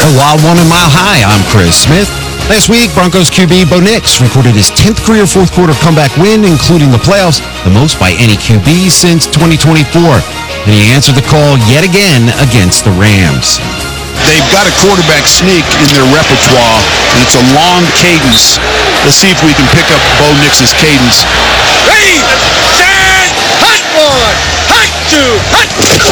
A Wild One and Mile High, I'm Chris Smith. Last week, Broncos QB Bo Nix recorded his 10th career fourth-quarter comeback win, including the playoffs, the most by any QB since 2024. And he answered the call yet again against the Rams. They've got a quarterback sneak in their repertoire, and it's a long cadence. Let's see if we can pick up Bo Nix's cadence. Ready, stand, hot one, hot two, hot.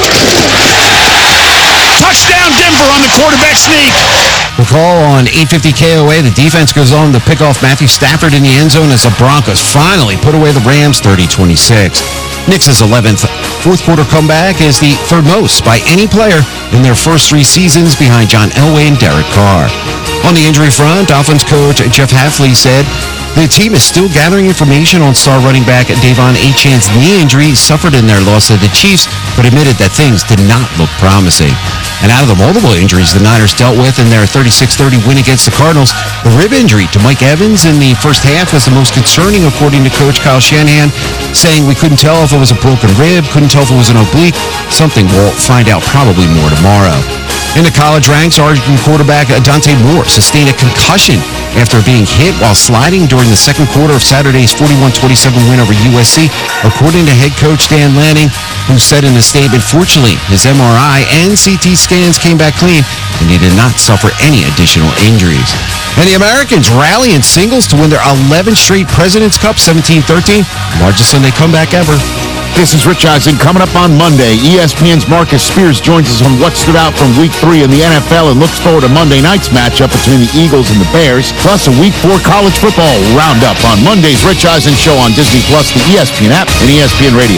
Touchdown Denver on the quarterback sneak. The call on 850 KOA, the defense goes on to pick off Matthew Stafford in the end zone as the Broncos finally put away the Rams 30-26. Nix's 11th fourth-quarter comeback is the third most by any player in their first three seasons behind John Elway and Derek Carr. On the injury front, Dolphins coach Jeff Hafley said the team is still gathering information on star running back De'Von Achane's knee injury suffered in their loss to the Chiefs, but admitted that things did not look promising. And out of the multiple injuries the Niners dealt with in their 36-30 win against the Cardinals, the rib injury to Mike Evans in the first half was the most concerning, according to Coach Kyle Shanahan, saying we couldn't tell if it was a broken rib, couldn't tell if it was an oblique, something we'll find out probably more tomorrow. In the college ranks, Oregon quarterback Dante Moore sustained a concussion after being hit while sliding during the second quarter of Saturday's 41-27 win over USC, according to head coach Dan Lanning, who said in a statement, fortunately, his MRI and CT scans came back clean, and he did not suffer any additional injuries. And the Americans rally in singles to win their 11th straight President's Cup, 17-13, largest Sunday comeback ever. This is Rich Eisen. Coming up on Monday, ESPN's Marcus Spears joins us on what stood out from Week 3 in the NFL and looks forward to Monday night's matchup between the Eagles and the Bears, plus a Week 4 college football roundup on Monday's Rich Eisen Show on Disney+, the ESPN app, and ESPN Radio.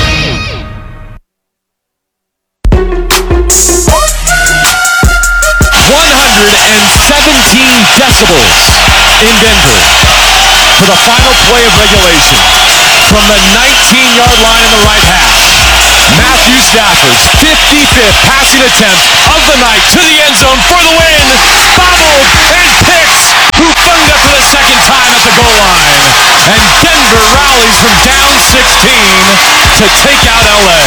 Decibels in Denver for the final play of regulation. From the 19-yard line in the right half, Matthew Stafford's 55th passing attempt of the night to the end zone for the win. Bobbled and picks Hufanga for the second time at the goal line. And Denver rallies from down 16 to take out LA.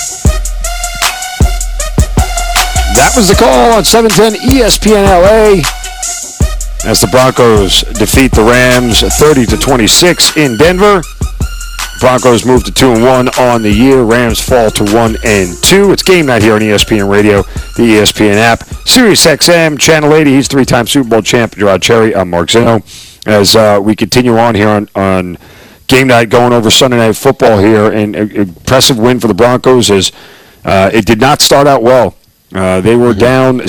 That was the call on 710 ESPN LA. As the Broncos defeat the Rams 30-26 in Denver. Broncos move to 2-1 on the year. Rams fall to 1-2. It's game night here on ESPN Radio, the ESPN app, Sirius XM, Channel 80. He's three-time Super Bowl champ, Gerard Cherry. I'm Mark Zeno. As we continue on here on game night, going over Sunday Night Football here, an impressive win for the Broncos as it did not start out well. They were down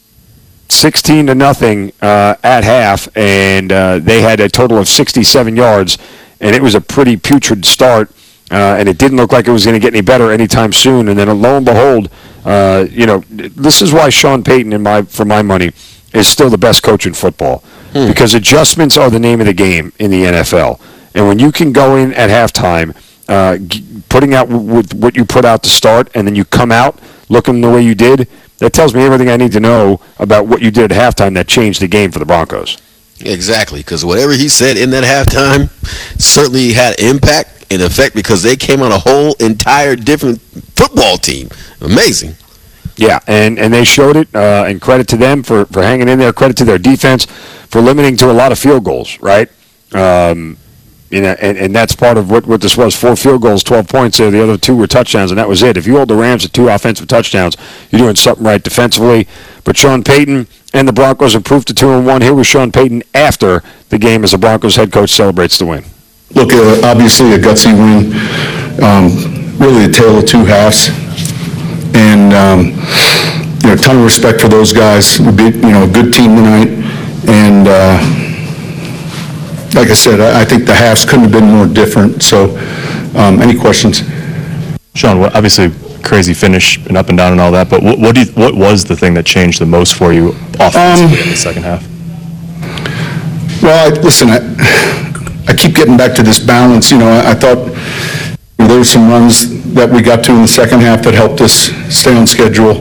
16-0 at half, and they had a total of 67 yards, and it was a pretty putrid start, and it didn't look like it was going to get any better anytime soon. And then lo and behold, this is why Sean Payton, for my money, is still the best coach in football, because adjustments are the name of the game in the NFL. And when you can go in at halftime, putting out with what you put out to start, and then you come out looking the way you did, that tells me everything I need to know about what you did at halftime that changed the game for the Broncos. Exactly, because whatever he said in that halftime certainly had impact and effect, because they came on a whole entire different football team. Amazing. Yeah, and they showed it, and credit to them for hanging in there. Credit to their defense for limiting to a lot of field goals, right? And that's part of what this was. 4 field goals, 12 points there. The other 2 were touchdowns, and that was it. If you hold the Rams to 2 offensive touchdowns, you're doing something right defensively. But Sean Payton and the Broncos improved to 2-1. Here was Sean Payton after the game as the Broncos head coach celebrates the win. Look, obviously a gutsy win. Really a tale of two halves. And, a ton of respect for those guys. We beat, a good team tonight. And, like I said, I think the halves couldn't have been more different. So, any questions? Sean, obviously crazy finish and up and down and all that, but what was the thing that changed the most for you offensively in the second half? Well, listen, I keep getting back to this balance. I thought there were some runs that we got to in the second half that helped us stay on schedule.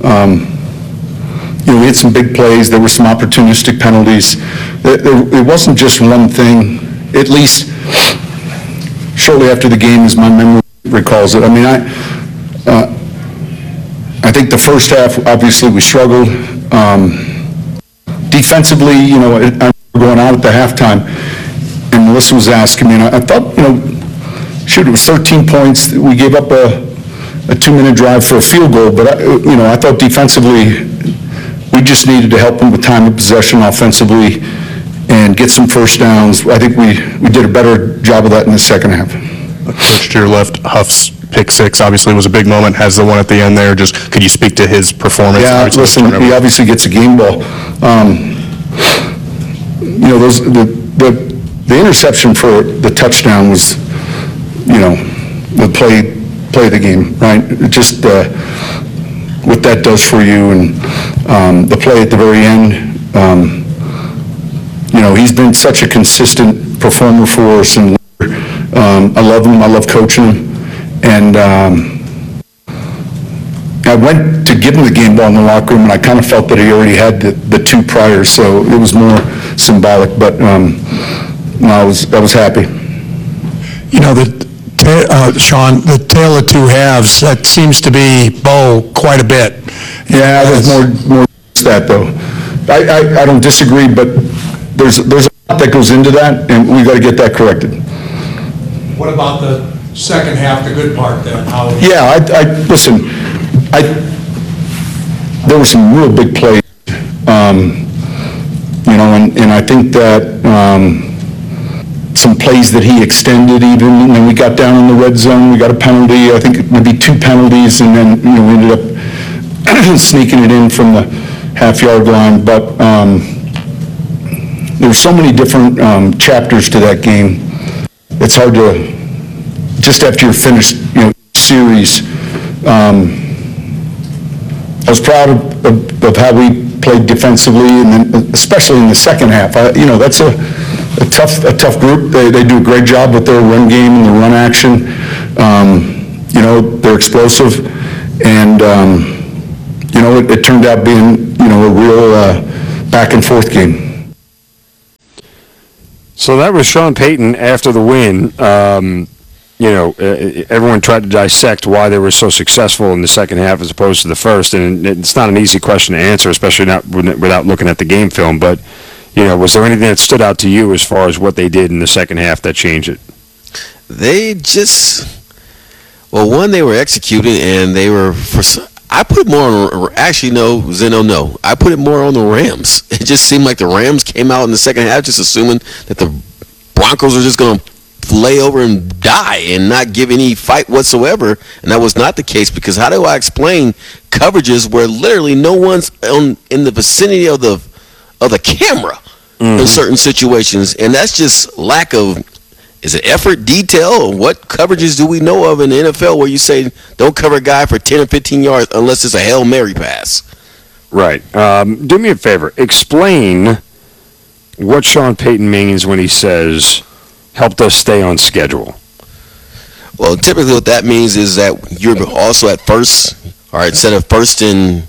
We had some big plays. There were some opportunistic penalties. It wasn't just one thing, at least shortly after the game, as my memory recalls it. I mean, I think the first half, obviously, we struggled. defensively, you know, I'm going out at the halftime, and Melissa was asking me, and I thought, you know, shoot, it was 13 points. We gave up a 2-minute drive for a field goal, but, I thought defensively, we just needed to help them with time of possession offensively and get some first downs. I think we did a better job of that in the second half. Coach, to your left, Huff's pick six obviously was a big moment, has the one at the end there. Just could you speak to his performance? Yeah, listen, he obviously gets a game ball. The interception for the touchdown was, the play of the game, right? Just what that does for you, and the play at the very end. He's been such a consistent performer for us, and I love him. I love coaching him. And I went to give him the game ball in the locker room, and I kind of felt that he already had the two prior, so it was more symbolic. But I was happy. Sean, the tale of two halves, that seems to be Bo quite a bit. Yeah, there's more to that, though. I don't disagree, but there's a lot that goes into that, and we got to get that corrected. What about the second half, the good part then? Yeah, listen, there were some real big plays, and I think that some plays that he extended even, and then we got down in the red zone, we got a penalty, I think maybe 2 penalties, and then, we ended up sneaking it in from the half-yard line, but there were so many different chapters to that game. It's hard to, just after you're finished, series, I was proud of how we played defensively, and then especially in the second half. That's a tough group. They do a great job with their run game and the run action. They're explosive, and it turned out being a real back and forth game. So that was Sean Payton after the win. Everyone tried to dissect why they were so successful in the second half as opposed to the first, and it's not an easy question to answer, especially not without looking at the game film. But was there anything that stood out to you as far as what they did in the second half that changed it? They just, one, they were executing, and they were I put it more on, actually, no, Zeno, no. I put it more on the Rams. It just seemed like the Rams came out in the second half just assuming that the Broncos were just going to lay over and die and not give any fight whatsoever, and that was not the case, because how do I explain coverages where literally no one's in the vicinity of the camera in certain situations, and that's just lack of, is it effort, detail, or what coverages do we know of in the NFL where you say don't cover a guy for 10 or 15 yards unless it's a Hail Mary pass? Right. Do me a favor. Explain what Sean Payton means when he says, helped us stay on schedule. Well, typically what that means is that you're also at first, all right, instead of first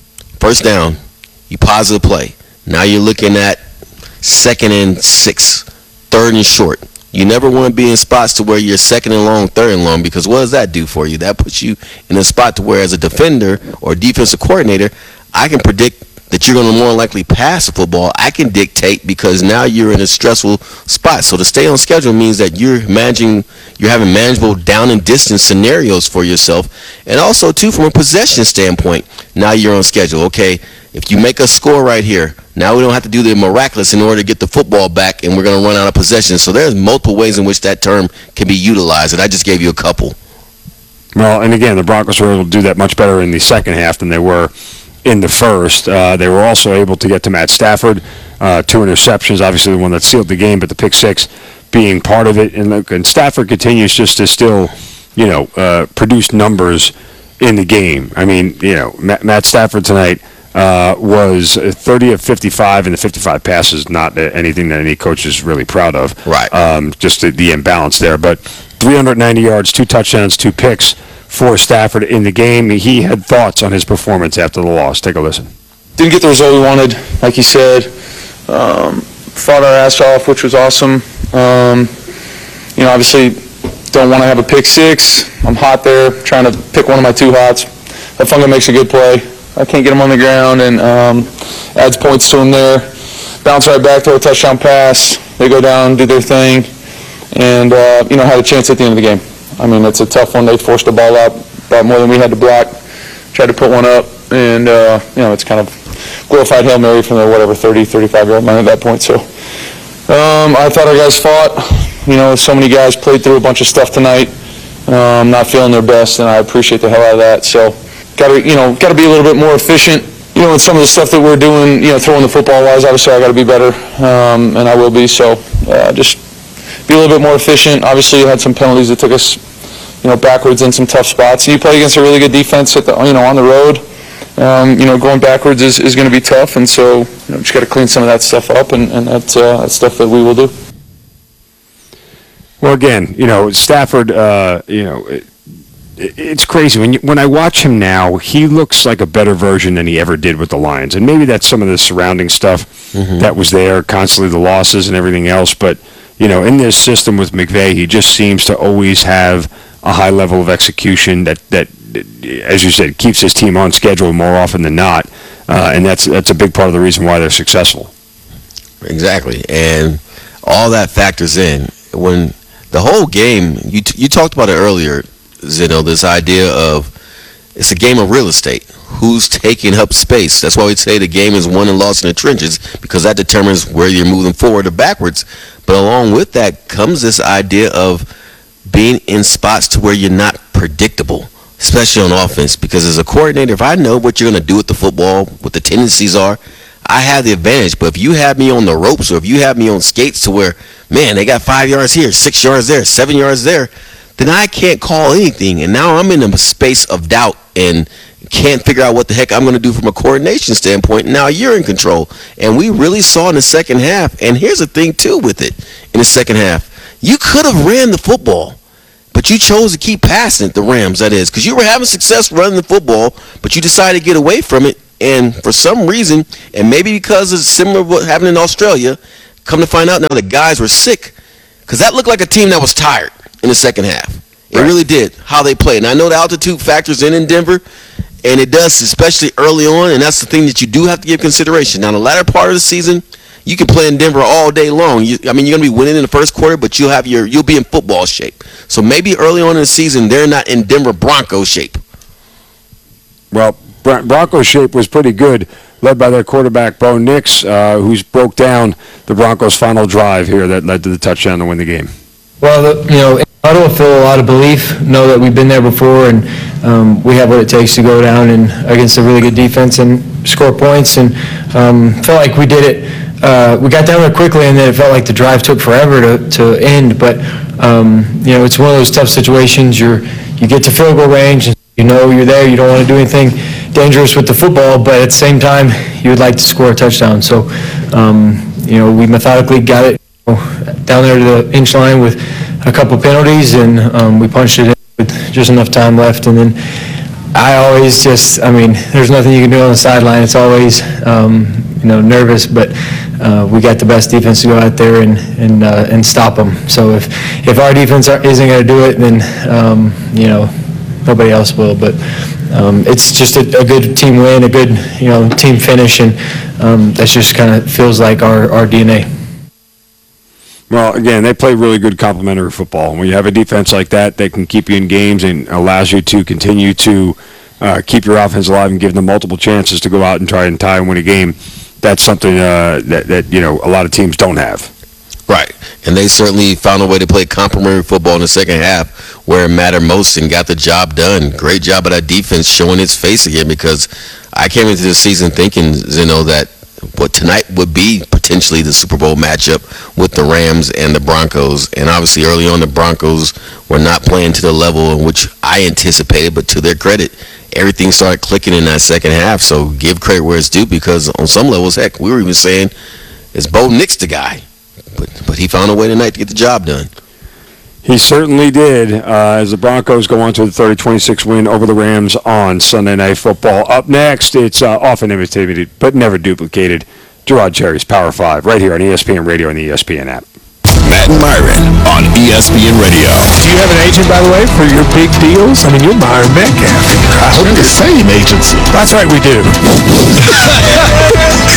down, you pause the play. Now you're looking at 2nd and 6, 3rd and short. You never want to be in spots to where you're 2nd and long, 3rd and long, because what does that do for you? That puts you in a spot to where, as a defender or defensive coordinator, I can predict that you're going to more likely pass the football. I can dictate, because now you're in a stressful spot. So to stay on schedule means that you're having manageable down and distance scenarios for yourself. And also, too, from a possession standpoint, now you're on schedule. Okay, if you make a score right here, now we don't have to do the miraculous in order to get the football back, and we're going to run out of possession. So there's multiple ways in which that term can be utilized, and I just gave you a couple. Well, and again, the Broncos were able to do that much better in the second half than they were in the first. They were also able to get to Matt Stafford. 2 interceptions, obviously the one that sealed the game, but the pick six being part of it. And Stafford continues just to still, produce numbers in the game. I mean, Matt Stafford tonight was 30 of 55, and the 55 passes, not anything that any coach is really proud of. Right. Just the imbalance there. But 390 yards, 2 touchdowns, 2 picks for Stafford in the game. He had thoughts on his performance after the loss. Take a listen. Didn't get the result we wanted, like you said. Fought our ass off, which was awesome. Obviously don't want to have a pick six. I'm hot there, trying to pick one of my 2 hots. Funga makes a good play. I can't get him on the ground, and adds points to him there. bounce right back, throw a touchdown pass. They go down, do their thing, and, had a chance at the end of the game. I mean, it's a tough one. They forced the ball out about more than we had to block, tried to put one up, and, it's kind of glorified Hail Mary from the, 30, 35-yard line at that point. So I thought our guys fought. So many guys played through a bunch of stuff tonight, not feeling their best, and I appreciate the hell out of that. So got to be a little bit more efficient. In some of the stuff that we're doing, throwing the football wise, obviously I got to be better, and I will be. So just be a little bit more efficient. Obviously, you had some penalties that took us, backwards in some tough spots. And you play against a really good defense at on the road. Going backwards is going to be tough, and so just got to clean some of that stuff up, and that's stuff that we will do. Well, again, Stafford, it's crazy. When I watch him now, he looks like a better version than he ever did with the Lions. And maybe that's some of the surrounding stuff that was there, constantly the losses and everything else. But, in this system with McVay, he just seems to always have a high level of execution that as you said, keeps his team on schedule more often than not. And that's a big part of the reason why they're successful. Exactly. And all that factors in. When the whole game, you talked about it earlier, Zeno, this idea of it's a game of real estate. Who's taking up space? That's why we say the game is won and lost in the trenches, because that determines where you're moving forward or backwards. But along with that comes this idea of being in spots to where you're not predictable, especially on offense, because as a coordinator, if I know what you're going to do with the football, what the tendencies are, I have the advantage. But if you have me on the ropes, or if you have me on skates to where, man, they got 5 yards here, 6 yards there, 7 yards there, then I can't call anything. And now I'm in a space of doubt and can't figure out what the heck I'm going to do from a coordination standpoint. Now you're in control. And we really saw in the second half, and here's the thing, too, with it in the second half. You could have ran the football, but you chose to keep passing it, the Rams, that is, because you were having success running the football, but you decided to get away from it. And for some reason, and maybe because it's similar to what happened in Australia, come to find out now the guys were sick, because that looked like a team that was tired in the second half. It really did, how they played. And I know the altitude factors in Denver, and it does, especially early on, and that's the thing that you do have to give consideration. Now, the latter part of the season, you can play in Denver all day long. You're going to be winning in the first quarter, but you'll be in football shape. So maybe early on in the season, they're not in Denver Broncos shape. Well, Broncos shape was pretty good, led by their quarterback, Bo Nix, who's broke down the Broncos' final drive here that led to the touchdown to win the game. Well, I feel a lot of belief, know that we've been there before, and we have what it takes to go down and against a really good defense and score points, and felt like we did it. We got down there quickly, and then it felt like the drive took forever to end, but it's one of those tough situations. You get to field goal range, and you're there, you don't want to do anything dangerous with the football, but at the same time, you would like to score a touchdown. So, we methodically got it down there to the inch line with a couple penalties, and we punched it in with just enough time left. And then I always there's nothing you can do on the sideline. It's always, nervous, but we got the best defense to go out there and stop them. So if our defense isn't going to do it, then, nobody else will. But it's just a good team win, a good, team finish, and that just kind of feels like our DNA. Well, again, they play really good complementary football. When you have a defense like that, they can keep you in games and allows you to continue to keep your offense alive and give them multiple chances to go out and try and tie and win a game. That's something that a lot of teams don't have. Right, and they certainly found a way to play complementary football in the second half where it mattered most and got the job done. Great job of that defense showing its face again, because I came into the season thinking, Zeno, that what tonight would be potentially the Super Bowl matchup with the Rams and the Broncos. And obviously early on the Broncos were not playing to the level in which I anticipated, but to their credit, everything started clicking in that second half. So give credit where it's due, because on some levels, heck, we were even saying, is Bo Nix the guy? But he found a way tonight to get the job done. He certainly did, as the Broncos go on to the 30-26 win over the Rams on Sunday Night Football. Up next, it's often imitated but never duplicated, Gerard Cherry's Power 5, right here on ESPN Radio and the ESPN app. Matt and Myron on ESPN Radio. Do you have an agent, by the way, for your big deals? I mean, you're Myron Metcalf. We're the same agency. That's right, we do. But you're right.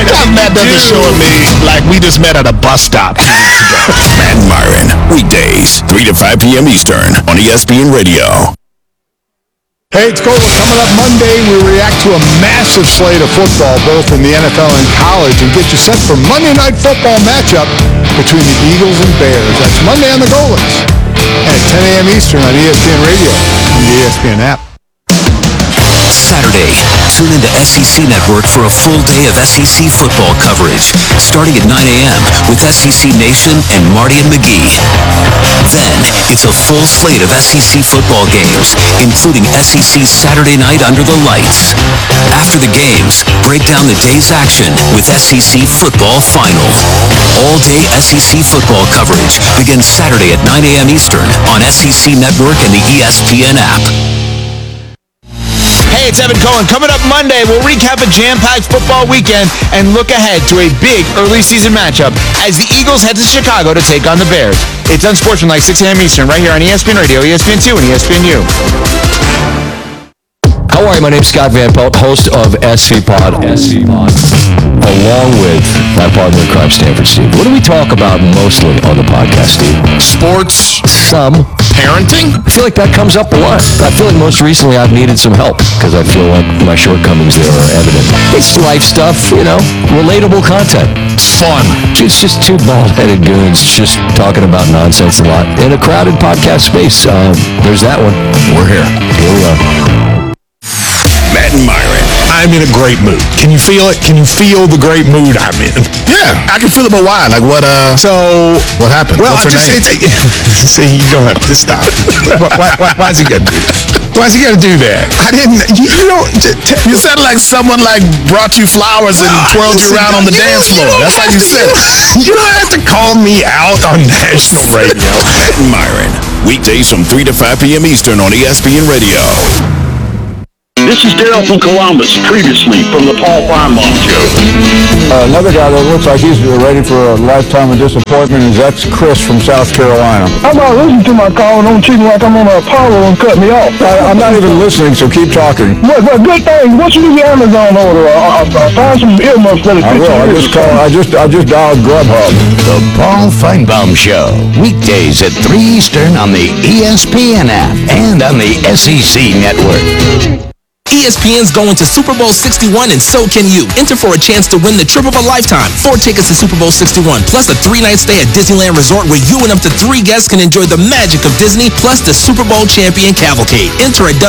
Matt doesn't show me like we just met at a bus stop 2 weeks ago. Matt and Myron, weekdays, 3 to 5 p.m. Eastern on ESPN Radio. Hey, it's Cola. Coming up Monday, we react to a massive slate of football, both in the NFL and college, and get you set for Monday Night Football matchup between the Eagles and Bears. That's Monday on the Goalies at 10 a.m. Eastern on ESPN Radio and the ESPN app. Saturday, tune into SEC Network for a full day of SEC football coverage, starting at 9 a.m. with SEC Nation and Marty and McGee. Then, it's a full slate of SEC football games, including SEC Saturday Night Under the Lights. After the games, break down the day's action with SEC Football Final. All-day SEC football coverage begins Saturday at 9 a.m. Eastern on SEC Network and the ESPN app. Hey, it's Evan Cohen. Coming up Monday, we'll recap a jam-packed football weekend and look ahead to a big early season matchup as the Eagles head to Chicago to take on the Bears. It's Unsportsmanlike, 6 a.m. Eastern, right here on ESPN Radio, ESPN2, and ESPNU. How are you? My name's Scott Van Pelt, host of SV Pod, along with my partner in crime, Stanford Steve. What do we talk about mostly on the podcast, Steve? Sports. Some. Parenting? I feel like that comes up a lot. I feel like most recently I've needed some help because I feel like my shortcomings there are evident. It's life stuff, relatable content. It's fun. It's just two bald-headed goons just talking about nonsense a lot in a crowded podcast space. There's that one. We're here. Here we are. Matt and Myron. I'm in a great mood. Can you feel it? Can you feel the great mood I'm in? Yeah, I can feel it, but why? Like what? So what happened? Well, What's her name? See, you don't have to stop. Why's he got to do that? Why's he got to do that? I didn't. You said like someone brought you flowers and twirled you around on the dance floor. That's how you said it. You don't have to call me out on national radio. Matt and Myron, weekdays from 3 to 5 p.m. Eastern on ESPN Radio. This is Daryl from Columbus, previously from the Paul Feinbaum Show. Another guy that looks like he's ready for a lifetime of disappointment is that's Chris from South Carolina. How about listening to my call and don't treat me like I'm on Apollo and cut me off? I'm not even listening, so keep talking. But good thing. What's your new Amazon order? I'll find some earmuffs that I just dialed Grubhub. The Paul Feinbaum Show, weekdays at 3 Eastern on the ESPN app and on the SEC Network. ESPN's going to Super Bowl 61 and so can you. Enter for a chance to win the trip of a lifetime. 4 tickets to Super Bowl 61 plus a 3-night stay at Disneyland Resort where you and up to 3 guests can enjoy the magic of Disney plus the Super Bowl champion cavalcade. Enter at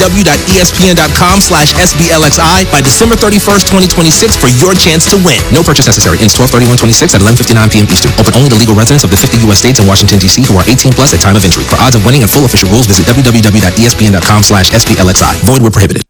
www.espn.com/SBLXI by December 31st, 2026 for your chance to win. No purchase necessary. Ends 12/31/26 at 11:59 p.m. Eastern. Open only to legal residents of the 50 U.S. states and Washington, D.C. who are 18 plus at time of entry. For odds of winning and full official rules, visit www.espn.com/SBLXI. Void where prohibited.